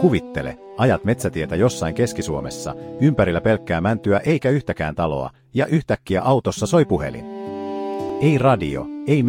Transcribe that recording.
Kuvittele, ajat metsätietä jossain Keski-Suomessa, ympärillä pelkkää mäntyä eikä yhtäkään taloa, ja yhtäkkiä autossa soi puhelin. Ei radio, ei